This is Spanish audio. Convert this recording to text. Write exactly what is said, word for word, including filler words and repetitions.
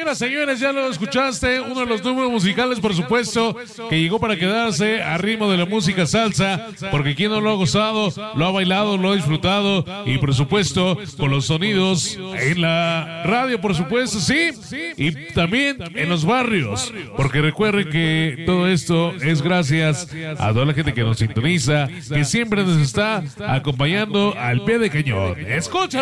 Señoras, señores, ya lo escuchaste, uno de los números musicales, por supuesto, que llegó para quedarse a ritmo de la música salsa, porque quien no lo ha gozado, lo ha bailado, lo ha disfrutado, y por supuesto, con los sonidos en la radio, por supuesto, sí, y también en los barrios, porque recuerden que todo esto es gracias a toda la gente que nos sintoniza, que siempre nos está acompañando al pie de cañón. Escúchalo.